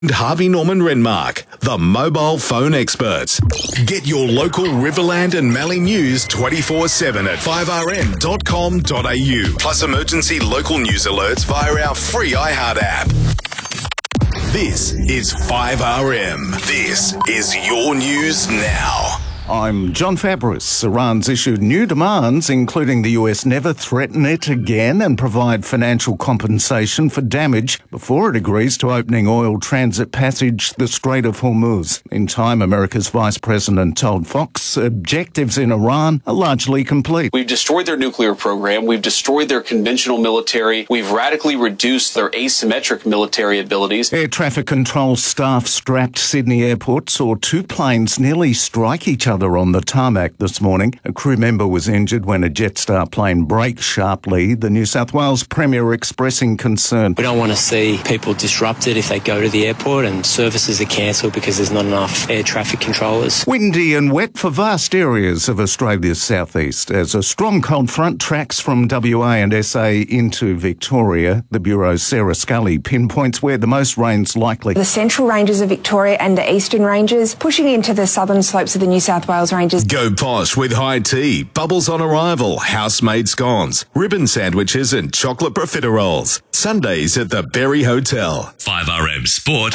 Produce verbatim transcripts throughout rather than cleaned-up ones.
Harvey Norman Renmark, the mobile phone experts. Get your local Riverland and Mallee news twenty-four seven at five r m dot com dot a u. Plus emergency local news alerts via our free iHeart app. This is five R M. This is your news now. I'm John Fabris. Iran's issued new demands, including the U S never threaten it again and provide financial compensation for damage before it agrees to opening oil transit passage the Strait of Hormuz. In time, America's vice president told Fox objectives in Iran are largely complete. We've destroyed their nuclear program. We've destroyed their conventional military. We've radically reduced their asymmetric military abilities. Air traffic control staff strapped Sydney Airport saw two planes nearly strike each other on the tarmac this morning. A crew member was injured when a Jetstar plane braked sharply. The New South Wales Premier expressing concern. We don't want to see people disrupted if they go to the airport and services are cancelled because there's not enough air traffic controllers. Windy and wet for vast areas of Australia's southeast as a strong cold front tracks from W A and S A into Victoria. The Bureau's Sarah Scully pinpoints where the most rain's likely. The central ranges of Victoria and the eastern ranges, pushing into the southern slopes of the New South Wales ranges. Go posh with high tea, bubbles on arrival, house-made scones, ribbon sandwiches and chocolate profiteroles. Sundays at the Berry Hotel. five R M Sport.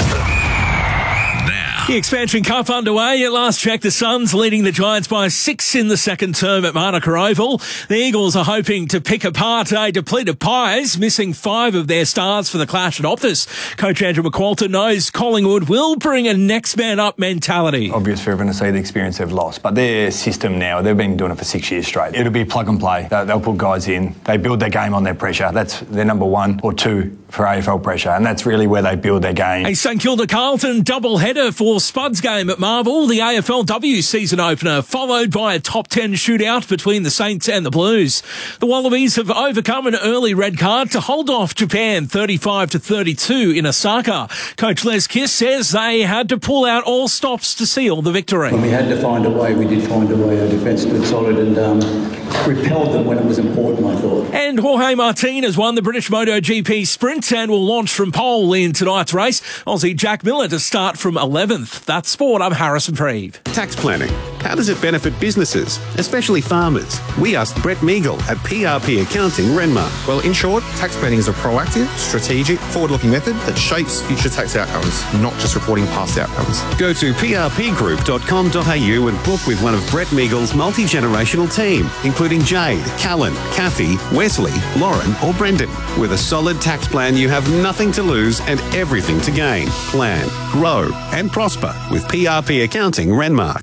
Now. The Expansion Cup underway. At last check, the Suns leading the Giants by six in the second term at Manuka Oval. The Eagles are hoping to pick apart a depleted Pies, missing five of their stars for the clash at Optus. Coach Andrew McQualter knows Collingwood will bring a next man up mentality. Obvious for everyone to see the experience they've lost, but their system now, they've been doing it for six years straight. It'll be plug and play. They'll put guys in. They build their game on their pressure. That's their number one or two for A F L pressure, and that's really where they build their game. A St Kilda Carlton double header for Spuds game at Marvel, the A F L W season opener, followed by a top ten shootout between the Saints and the Blues. The Wallabies have overcome an early red card to hold off Japan thirty-five to thirty-two in Osaka. Coach Les Kiss says they had to pull out all stops to seal the victory. When we had to find a way, we did find a way. Our defence stood solid and um, repelled them when it was important, I thought. And Jorge Martin has won the British MotoGP Sprint and will launch from pole in tonight's race. Aussie Jack Miller to start from eleventh. That's sport. I'm Harrison Preeve. Tax planning. How does it benefit businesses, especially farmers? We asked Brett Meagle at P R P Accounting, Renmark. Well, in short, tax planning is a proactive, strategic, forward-looking method that shapes future tax outcomes, not just reporting past outcomes. Go to p r p group dot com dot a u and book with one of Brett Meagle's multi-generational team, including Jade, Callan, Kathy, Wesley, Lauren or Brendan. With a solid tax plan, you have nothing to lose and everything to gain. Plan, grow and prosper with P R P Accounting, Renmark.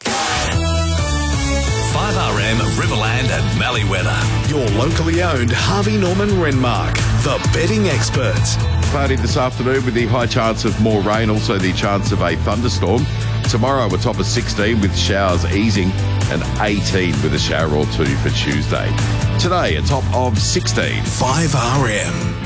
five R M Riverland and Mallee weather. Your locally owned Harvey Norman Renmark, the betting experts. Cloudy this afternoon with the high chance of more rain, also the chance of a thunderstorm. Tomorrow a top of sixteen with showers easing and eighteen with a shower or two for Tuesday. Today a top of sixteen. five R M.